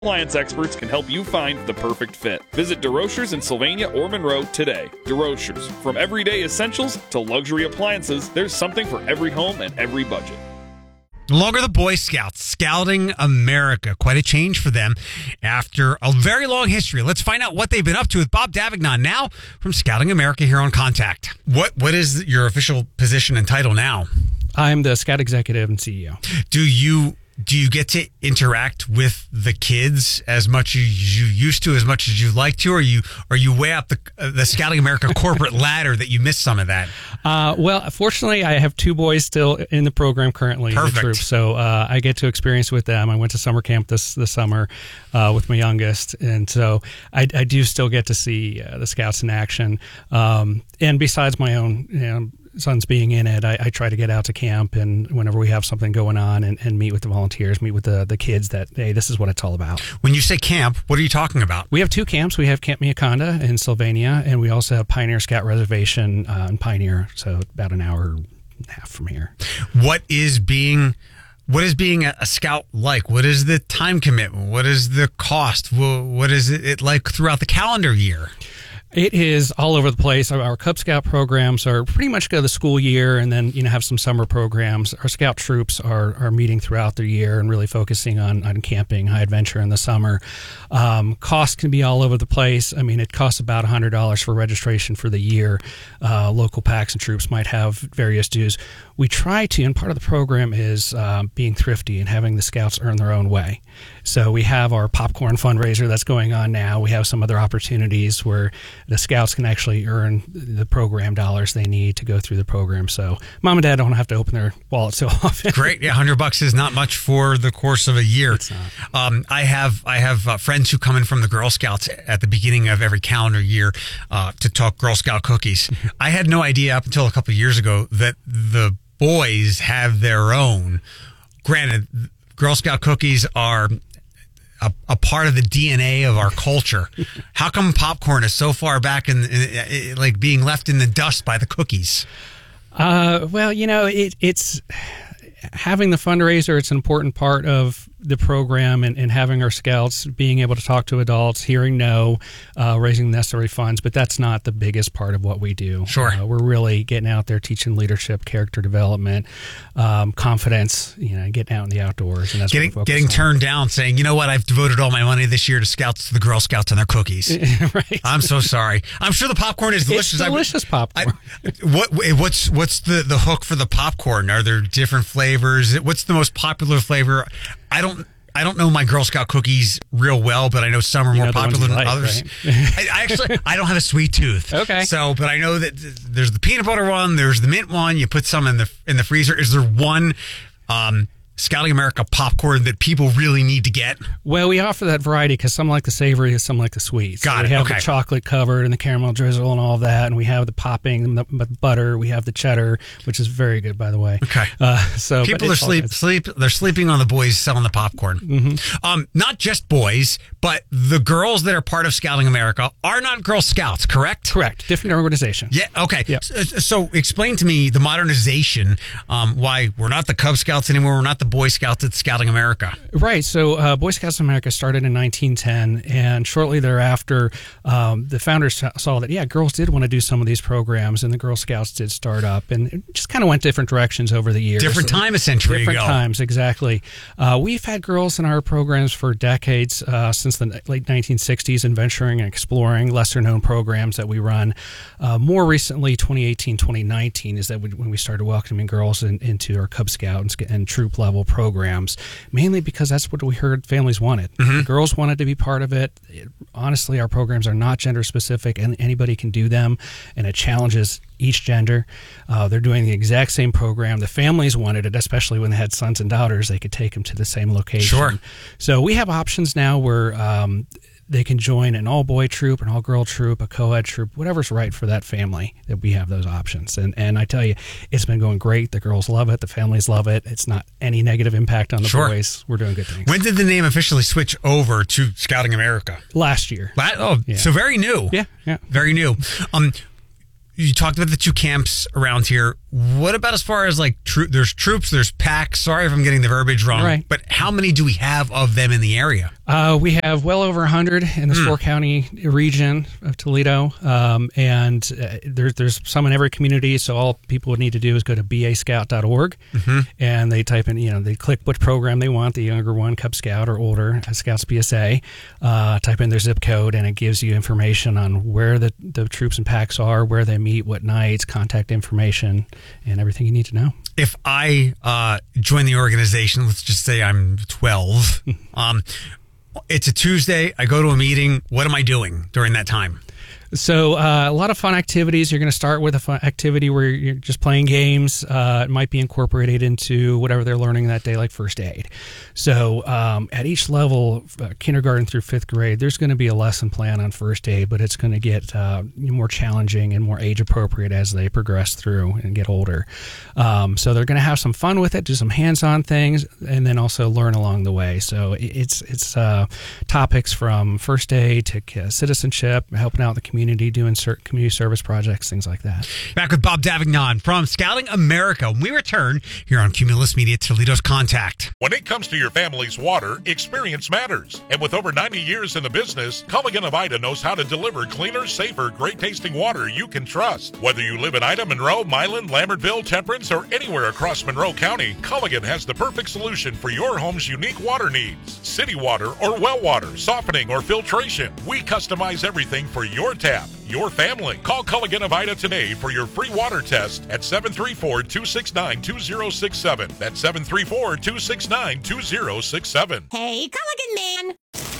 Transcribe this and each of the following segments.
Appliance experts can help you find the perfect fit. Visit DeRochers in Sylvania or Monroe today. DeRochers, from everyday essentials to luxury appliances, there's something for every home and every budget. No longer the Boy Scouts, Scouting America. Quite a change for them after a very long history. Let's find out what they've been up to with Bob Davignon now from Scouting America here on Contact. What is your official position and title now? I'm the Scout Executive and CEO. Do you get to interact with the kids as much as you used to, as much as you'd like to, or are you way up the Scouting America corporate ladder that you missed some of that? Well, fortunately, I have two boys still in the program currently. Perfect. In the troop, so I get to experience with them. I went to summer camp this summer with my youngest, and so I do still get to see the Scouts in action. And besides my own, sons being in it, I try to get out to camp, and whenever we have something going on, and meet with the volunteers, meet with the kids that, hey, this is what it's all about. When you say camp, what are you talking about? We have two camps. We have Camp Miaconda in Sylvania, and we also have Pioneer Scout Reservation in Pioneer, so about an hour and a half from here. What is being a scout like? What is the time commitment? What is the cost? What is it like throughout the calendar year? It is all over the place. Our Cub Scout programs are pretty much go the school year, and then have some summer programs. Our Scout troops are meeting throughout the year and really focusing on camping, high adventure in the summer. Costs can be all over the place. I mean, it costs about $100 for registration for the year. Local packs and troops might have various dues. We try to, and part of the program is being thrifty and having the Scouts earn their own way. So we have our popcorn fundraiser that's going on now. We have some other opportunities where the Scouts can actually earn the program dollars they need to go through the program. So mom and dad don't have to open their wallet so often. Great. Yeah, $100 is not much for the course of a year. It's not. I have friends who come in from the Girl Scouts at the beginning of every calendar year to talk Girl Scout cookies. I had no idea up until a couple of years ago that the boys have their own. Granted, Girl Scout cookies are a part of the DNA of our culture. How come popcorn is so far back in like being left in the dust by the cookies? Well, it's having the fundraiser. It's an important part of the program, and having our Scouts being able to talk to adults, hearing no, raising the necessary funds, but that's not the biggest part of what we do. Sure. We're really getting out there, teaching leadership, character development, confidence, getting out in the outdoors. And that's getting turned down, saying, you know what, I've devoted all my money this year to the Girl Scouts and their cookies. Right. I'm so sorry. I'm sure the popcorn is delicious. It's delicious popcorn. What's the hook for the popcorn? Are there different flavors? What's the most popular flavor? I don't know my Girl Scout cookies real well, but I know some are more popular than others. Right? I don't have a sweet tooth. Okay. So, but I know that there's the peanut butter one, there's the mint one. You put some in the freezer. Is there one Scouting America popcorn that people really need to get? Well, we offer that variety because some like the savory, some like the sweet. So we have the chocolate covered and the caramel drizzle and all of that, and we have the popping, the butter. We have the cheddar, which is very good, by the way. Okay. So people are they're sleeping on the boys selling the popcorn. Mm-hmm. Not just boys, but the girls that are part of Scouting America are not Girl Scouts, correct? Correct. Different organization. Yeah. Okay. Yep. So explain to me the modernization. Why we're not the Cub Scouts anymore. We're not the Boy Scouts at Scouting America. Right. So Boy Scouts of America started in 1910, and shortly thereafter, the founders saw that, girls did want to do some of these programs, and the Girl Scouts did start up, and it just kind of went different directions over the years. Different time a century ago. Different times, exactly. We've had girls in our programs for decades, since the late 1960s, and venturing and exploring lesser-known programs that we run. More recently, 2018, 2019, is that when we started welcoming girls into our Cub Scout and troop level programs, mainly because that's what we heard families wanted. Mm-hmm. The girls wanted to be part of it. Honestly, our programs are not gender specific, and anybody can do them, and it challenges each gender. They're doing the exact same program. The families wanted it, especially when they had sons and daughters. They could take them to the same location. Sure. So we have options now where they can join an all-boy troop, an all-girl troop, a co-ed troop, whatever's right for that family, that we have those options. And I tell you, it's been going great. The girls love it. The families love it. It's not any negative impact on the boys. We're doing good things. When did the name officially switch over to Scouting America? Last year. So very new. Yeah. Very new. You talked about the two camps around here. what about as far as like there's troops, there's packs? Sorry if I'm getting the verbiage wrong. Right. But how many do we have of them in the area? We have well over 100 in the 4-county region of Toledo, and there's some in every community. So all people would need to do is go to bascout.org, and they type in, they click what program they want, the younger one, Cub Scout or older, Scouts BSA, type in their zip code, and it gives you information on where the troops and packs are, where they meet, what nights, contact information, and everything you need to know. If I join the organization, let's just say I'm 12, it's a Tuesday, I go to a meeting, what am I doing during that time? So a lot of fun activities. You're going to start with a fun activity where you're just playing games. It might be incorporated into whatever they're learning that day, like first aid. So at each level, kindergarten through 5th grade, there's going to be a lesson plan on first aid, but it's going to get more challenging and more age appropriate as they progress through and get older. So they're going to have some fun with it, do some hands-on things, and then also learn along the way. So it's topics from first aid to citizenship, helping out the community, doing certain community service projects, things like that. Back with Bob Davignon from Scouting America. When we return here on Cumulus Media, Toledo's Contact. When it comes to your family's water, experience matters. And with over 90 years in the business, Culligan of Ida knows how to deliver cleaner, safer, great-tasting water you can trust. Whether you live in Ida, Monroe, Milan, Lambertville, Temperance, or anywhere across Monroe County, Culligan has the perfect solution for your home's unique water needs. City water or well water, softening or filtration. We customize everything for your tap, your family. Call Culligan of Ida today for your free water test at 734-269-2067. That's 734-269-2067. Hey, Culligan man!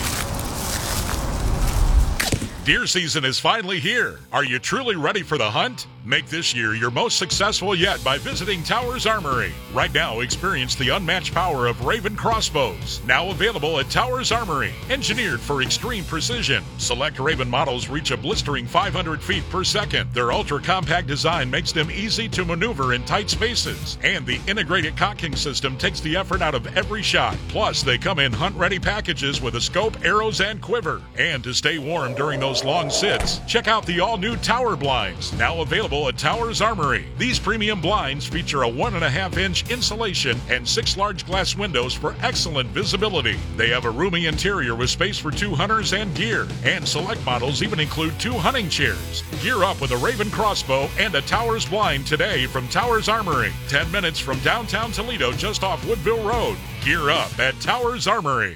Deer season is finally here. Are you truly ready for the hunt? Make this year your most successful yet by visiting Towers Armory. Right now, experience the unmatched power of Raven crossbows. Now available at Towers Armory. Engineered for extreme precision. Select Raven models reach a blistering 500 feet per second. Their ultra-compact design makes them easy to maneuver in tight spaces. And the integrated cocking system takes the effort out of every shot. Plus, they come in hunt-ready packages with a scope, arrows, and quiver. And to stay warm during those long sits, check out the all-new Tower Blinds. Now available at Towers Armory. These premium blinds feature a 1.5-inch insulation and 6 large glass windows for excellent visibility. They have a roomy interior with space for 2 hunters and gear. And select models even include 2 hunting chairs. Gear up with a Raven crossbow and a Towers blind today from Towers Armory. 10 minutes from downtown Toledo, just off Woodville Road. Gear up at Towers Armory.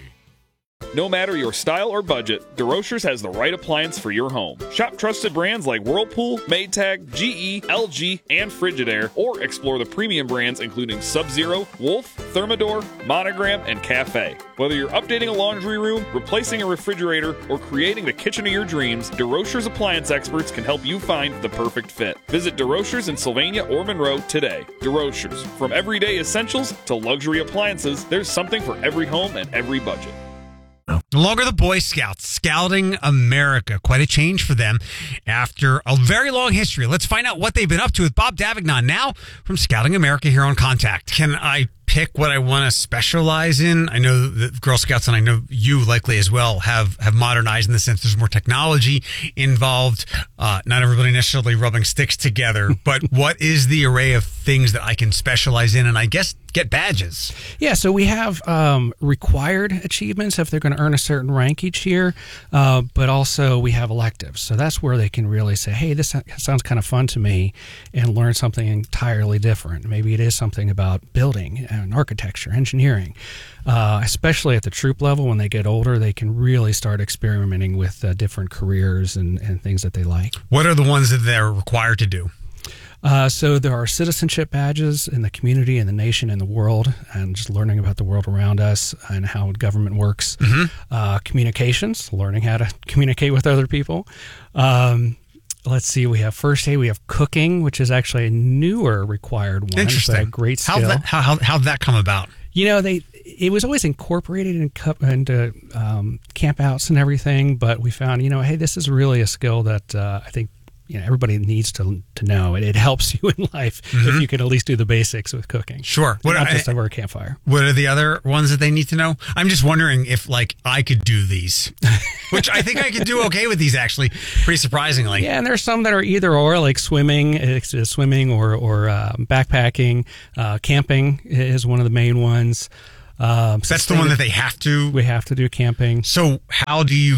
No matter your style or budget, DeRochers has the right appliance for your home. Shop trusted brands like Whirlpool, Maytag, GE, LG, and Frigidaire, or explore the premium brands including Sub-Zero, Wolf, Thermador, Monogram, and Cafe. Whether you're updating a laundry room, replacing a refrigerator, or creating the kitchen of your dreams, DeRochers appliance experts can help you find the perfect fit. Visit DeRochers in Sylvania or Monroe today. DeRochers, from everyday essentials to luxury appliances, there's something for every home and every budget. No longer the Boy Scouts, Scouting America. Quite a change for them after a very long history. Let's find out what they've been up to with Bob Davignon now from Scouting America here on Contact. Can I pick what I want to specialize in? I know that Girl Scouts, and I know you likely as well, have modernized in the sense there's more technology involved. Not everybody necessarily rubbing sticks together, but what is the array of things that I can specialize in and I guess get badges? Yeah, so we have required achievements if they're going to earn a certain rank each year, but also we have electives. So that's where they can really say, hey, this sounds kind of fun to me, and learn something entirely different. Maybe it is something about building and architecture, engineering. Especially at the troop level, when they get older, they can really start experimenting with different careers and things that they like. What are the ones that they're required to do? So there are citizenship badges in the community, in the nation, in the world, and just learning about the world around us and how government works. Communications, learning how to communicate with other people. Let's see, we have first aid, we have cooking, which is actually a newer required one. Interesting. A great skill. How'd that come about? You know, it was always incorporated into campouts and everything, but we found, hey, this is really a skill that I think everybody needs to know. It helps you in life if you can at least do the basics with cooking. Sure. Not just over a campfire. What are the other ones that they need to know? I'm just wondering if, like, I could do these, which I think I could do okay with these, actually, pretty surprisingly. Yeah, and there's some that are either or, like swimming or backpacking. Camping is one of the main ones. That's the one that they have to. We have to do camping. So how do you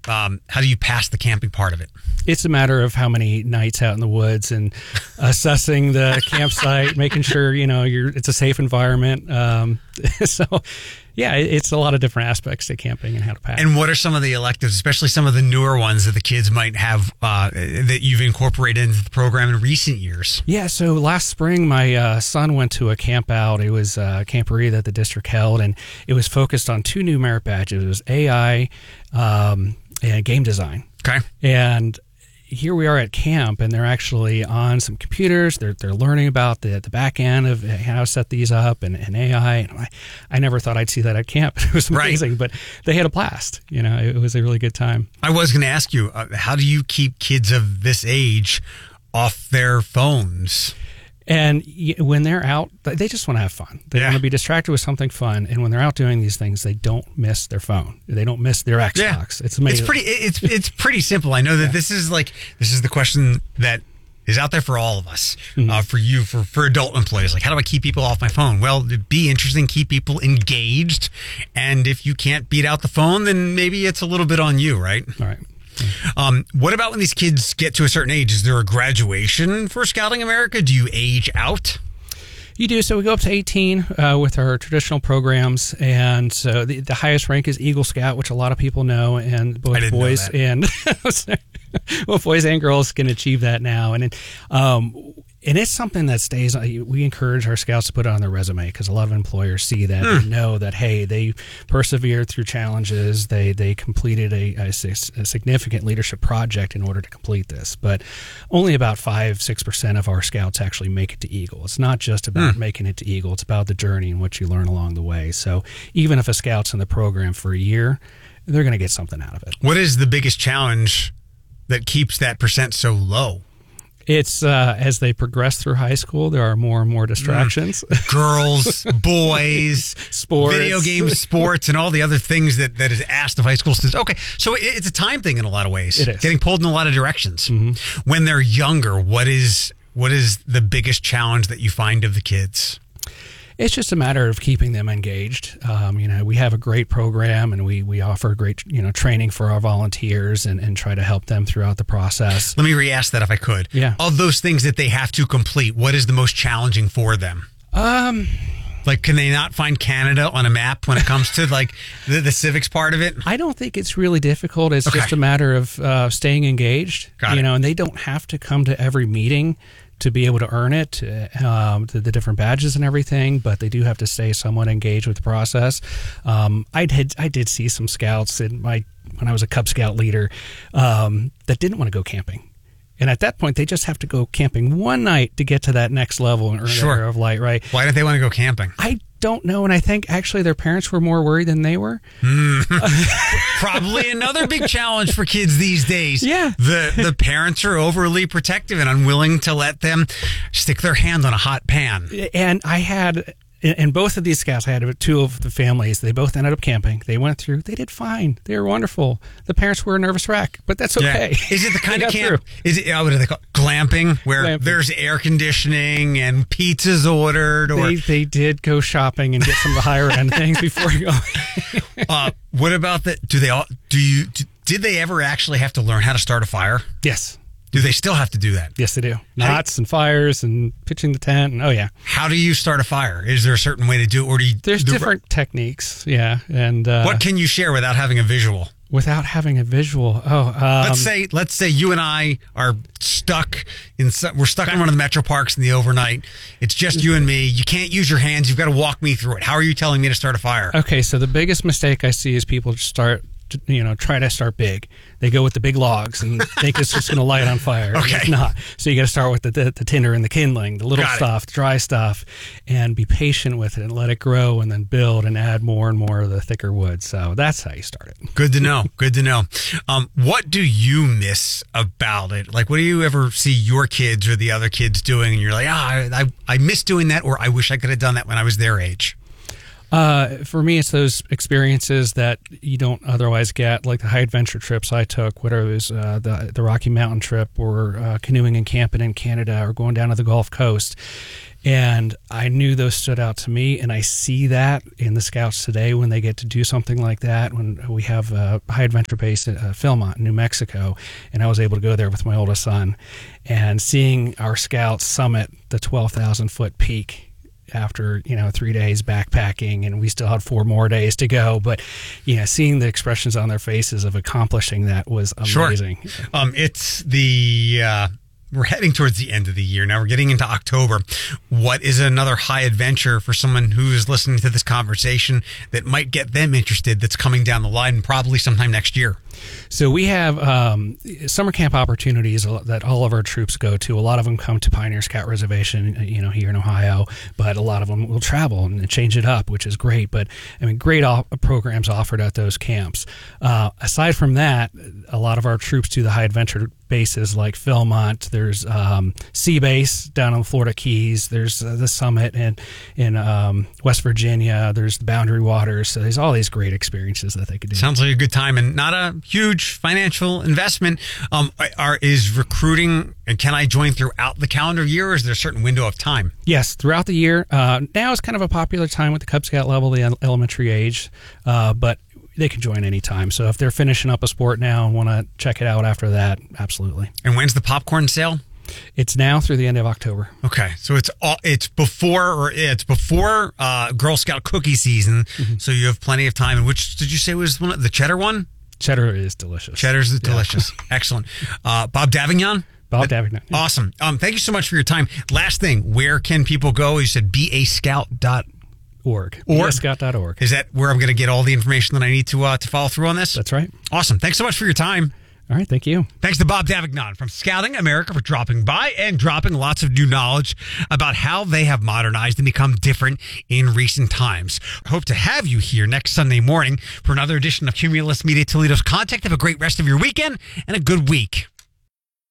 pass the camping part of it? It's a matter of how many nights out in the woods and assessing the campsite, making sure it's a safe environment. So, yeah, it's a lot of different aspects to camping and how to pack. And what are some of the electives, especially some of the newer ones that the kids might have that you've incorporated into the program in recent years? Yeah, so last spring, my son went to a camp out. It was a camporee that the district held, and it was focused on 2 new merit badges. It was AI and game design. Okay. And here we are at camp, and they're actually on some computers. They're learning about the back end of how to set these up and AI. And I never thought I'd see that at camp. It was amazing, right. But they had a blast. It was a really good time. I was going to ask you, how do you keep kids of this age off their phones? And when they're out, they just want to have fun. They want to be distracted with something fun. And when they're out doing these things, they don't miss their phone. They don't miss their Xbox. Yeah. It's amazing. It's pretty simple. I know that this is the question that is out there for all of us, for you, for adult employees. Like, how do I keep people off my phone? Well, be interesting, keep people engaged. And if you can't beat out the phone, then maybe it's a little bit on you, right? All right. What about when these kids get to a certain age? Is there a graduation for Scouting America? Do you age out? You do. So we go up to 18 with our traditional programs, and so the highest rank is Eagle Scout, which a lot of people know, and both boys and well, boys and girls can achieve that now, and it's something that stays. We encourage our scouts to put it on their resume because a lot of employers see that and know that, hey, they persevered through challenges. They completed a significant leadership project in order to complete this. But only about 5-6% of our scouts actually make it to Eagle. It's not just about making it to Eagle. It's about the journey and what you learn along the way. So even if a scout's in the program for a year, they're going to get something out of it. What is the biggest challenge that keeps that percent so low? It's as they progress through high school, there are more and more distractions. Girls, boys, sports, video games, sports, and all the other things that is asked of high school students. Okay, so it's a time thing in a lot of ways. It is. Getting pulled in a lot of directions. When they're younger, what is the biggest challenge that you find of the kids? It's just a matter of keeping them engaged. We have a great program, and we offer great, training for our volunteers and try to help them throughout the process. Let me re-ask that if I could. Yeah. Of those things that they have to complete, what is the most challenging for them? Like, can they not find Canada on a map when it comes to like the civics part of it? I don't think it's really difficult. It's just a matter of staying engaged. Got it. And they don't have to come to every meeting to be able to earn it, the different badges and everything, but they do have to stay somewhat engaged with the process. I did see some scouts when I was a Cub Scout leader that didn't want to go camping. And at that point, they just have to go camping one night to get to that next level and earn their Arrow of Light, right? Why don't they want to go camping? I don't know, and I think actually their parents were more worried than they were. Probably another big challenge for kids these days. Yeah. The parents are overly protective and unwilling to let them stick their hand on a hot pan. And I had... In both of these scouts, I had 2 of the families. They both ended up camping. They went through. They did fine. They were wonderful. The parents were a nervous wreck, but that's okay. Yeah. Is it the kind of camp? Is it what do they call it? Glamping, where there's air conditioning and pizza's ordered? Or they did go shopping and get some of the higher end things before going. What about that? Did they ever actually have to learn how to start a fire? Yes. Do they still have to do that? Yes, they do. Knots and fires and pitching the tent. And, yeah. How do you start a fire? Is there a certain way to do it? Or There's different techniques, yeah. And what can you share without having a visual? Without having a visual? Let's say you and I are stuck in one of the metro parks in the overnight. It's just you and me. You can't use your hands. You've got to walk me through it. How are you telling me to start a fire? Okay, so the biggest mistake I see is people start try to start big. They go with the big logs and think it's just going to light on fire. Okay. It's not. So you got to start with the tinder and the kindling, the little Got it. stuff, the dry stuff, and be patient with it and let it grow and then build and add more and more of the thicker wood. So that's how you start it. Good to know. Good to know. What do you miss about it? Like, what do you ever see your kids or the other kids doing and you're like, I miss doing that, or I wish I could have done that when I was their age? For me, it's those experiences that you don't otherwise get, like the high adventure trips I took, whether it was the Rocky Mountain trip or canoeing and camping in Canada or going down to the Gulf Coast. And I knew those stood out to me, and I see that in the Scouts today when they get to do something like that. When we have a high adventure base at Philmont, New Mexico, and I was able to go there with my oldest son, and seeing our Scouts summit the 12,000-foot peak after 3 days backpacking, and we still had 4 more days to go, but seeing the expressions on their faces of accomplishing that was amazing. Sure. It's the we're heading towards the end of the year now. We're getting into October. What is another high adventure for someone who is listening to this conversation that might get them interested, that's coming down the line probably sometime next year? So we have summer camp opportunities that all of our troops go to. A lot of them come to Pioneer Scout Reservation, here in Ohio, but a lot of them will travel and change it up, which is great. But great programs offered at those camps. Aside from that, a lot of our troops do the high adventure bases like Philmont. There's Sea Base down on the Florida Keys. There's the Summit in West Virginia. There's the Boundary Waters. So there's all these great experiences that they could do. Sounds like a good time, and not a huge financial investment. Is recruiting, and can I join throughout the calendar year, or is there a certain window of time? Yes, throughout the year. Now is kind of a popular time with the Cub Scout level, the elementary age, but they can join anytime. So if they're finishing up a sport now and want to check it out after that, absolutely. And when's the popcorn sale? It's now through the end of October. Okay, so it's before Girl Scout cookie season, so you have plenty of time. And which did you say was the cheddar one? Cheddar is delicious. Cheddar's delicious. Excellent. Bob Davignon? Bob Davignon. Yeah. Awesome. Thank you so much for your time. Last thing, where can people go? You said bascout.org. Bascout.org. Is that where I'm going to get all the information that I need to follow through on this? That's right. Awesome. Thanks so much for your time. All right, thank you. Thanks to Bob Davignon from Scouting America for dropping by and dropping lots of new knowledge about how they have modernized and become different in recent times. Hope to have you here next Sunday morning for another edition of Cumulus Media Toledo's Contact. Have a great rest of your weekend and a good week.